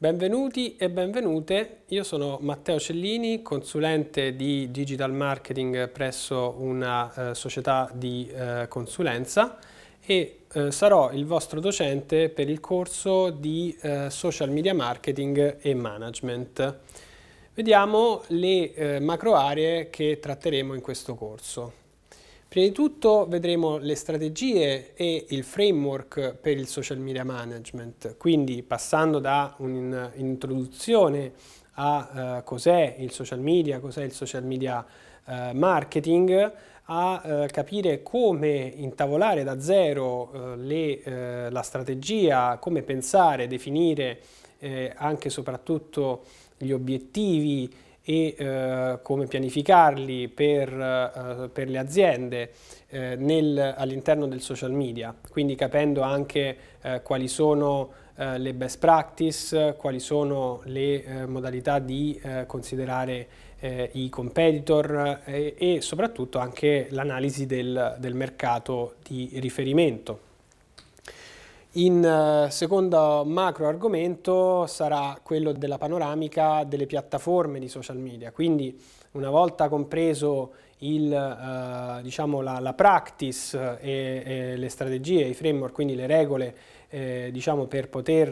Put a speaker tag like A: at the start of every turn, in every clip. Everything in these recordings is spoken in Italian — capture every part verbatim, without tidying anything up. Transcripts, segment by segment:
A: Benvenuti e benvenute, io sono Matteo Cellini, consulente di digital marketing presso una eh, società di eh, consulenza e eh, sarò il vostro docente per il corso di eh, social media marketing e management. Vediamo le eh, macro aree che tratteremo in questo corso. Prima di tutto vedremo le strategie e il framework per il social media management, quindi passando da un'introduzione a uh, cos'è il social media, cos'è il social media uh, marketing, a uh, capire come intavolare da zero uh, le, uh, la strategia, come pensare, definire eh, anche e soprattutto gli obiettivi e eh, come pianificarli per, eh, per le aziende eh, all'interno del social media, quindi capendo anche eh, quali sono eh, le best practice, quali sono le eh, modalità di eh, considerare eh, i competitor eh, e soprattutto anche l'analisi del, del mercato di riferimento. In uh, secondo macro argomento sarà quello della panoramica delle piattaforme di social media, quindi una volta compreso il, uh, diciamo la, la practice e, e le strategie, i framework, quindi le regole eh, diciamo per poter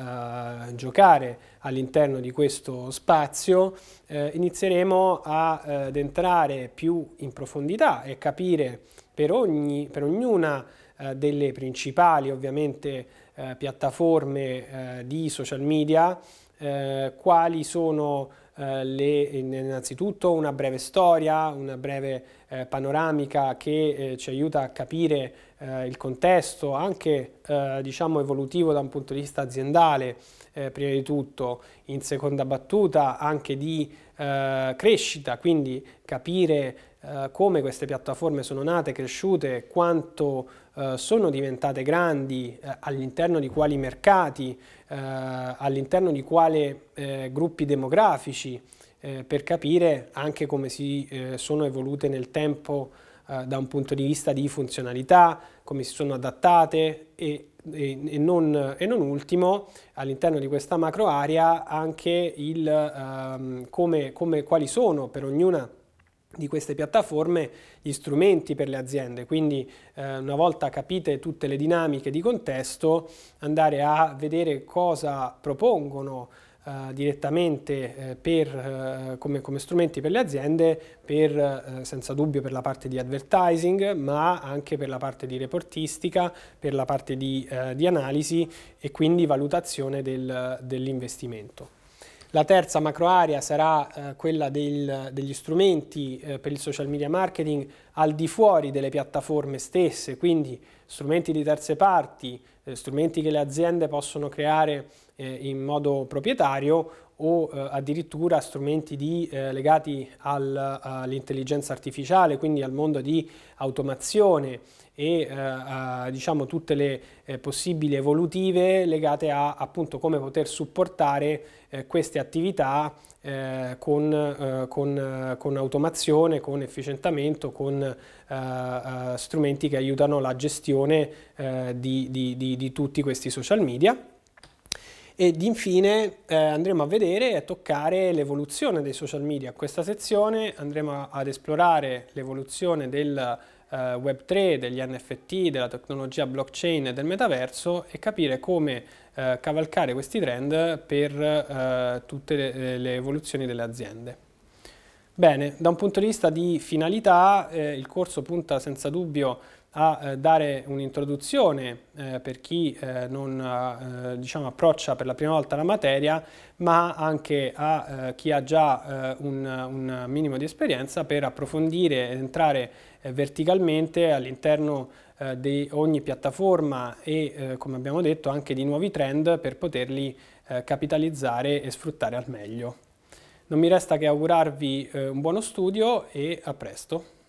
A: uh, giocare all'interno di questo spazio, eh, inizieremo a, uh, ad entrare più in profondità e capire per, ogni, per ognuna delle principali ovviamente eh, piattaforme eh, di social media, eh, quali sono eh, le, innanzitutto una breve storia, una breve eh, panoramica che eh, ci aiuta a capire eh, il contesto anche eh, diciamo evolutivo da un punto di vista aziendale, eh, prima di tutto, in seconda battuta anche di eh, crescita, quindi capire Uh, come queste piattaforme sono nate, cresciute, quanto uh, sono diventate grandi, uh, all'interno di quali mercati, uh, all'interno di quali uh, gruppi demografici, uh, per capire anche come si uh, sono evolute nel tempo uh, da un punto di vista di funzionalità, come si sono adattate e, e, e, non, e non ultimo, all'interno di questa macro area, anche il, uh, come, come, quali sono per ognuna di queste piattaforme gli strumenti per le aziende, quindi eh, una volta capite tutte le dinamiche di contesto, andare a vedere cosa propongono eh, direttamente eh, per, eh, come, come strumenti per le aziende, per, eh, senza dubbio per la parte di advertising, ma anche per la parte di reportistica, per la parte di, eh, di analisi e quindi valutazione del, dell'investimento. La terza macro area sarà eh, quella del, degli strumenti eh, per il social media marketing al di fuori delle piattaforme stesse, quindi strumenti di terze parti, eh, strumenti che le aziende possono creare eh, in modo proprietario o eh, addirittura strumenti di, eh, legati al, all'intelligenza artificiale, quindi al mondo di automazione e eh, a, diciamo tutte le eh, possibili evolutive legate a appunto come poter supportare eh, queste attività eh, con, eh, con, con automazione, con efficientamento, con eh, eh, strumenti che aiutano la gestione eh, di, di, di, di tutti questi social media. Ed infine eh, andremo a vedere e a toccare l'evoluzione dei social media. In questa sezione andremo ad esplorare l'evoluzione del eh, web tre, degli N F T, della tecnologia blockchain e del metaverso e capire come eh, cavalcare questi trend per eh, tutte le, le evoluzioni delle aziende. Bene, da un punto di vista di finalità, eh, il corso punta senza dubbio a eh, dare un'introduzione eh, per chi eh, non eh, diciamo, approccia per la prima volta la materia, ma anche a eh, chi ha già eh, un, un minimo di esperienza per approfondire ed entrare eh, verticalmente all'interno eh, di ogni piattaforma e, eh, come abbiamo detto, anche di nuovi trend per poterli eh, capitalizzare e sfruttare al meglio. Non mi resta che augurarvi eh, un buono studio e a presto.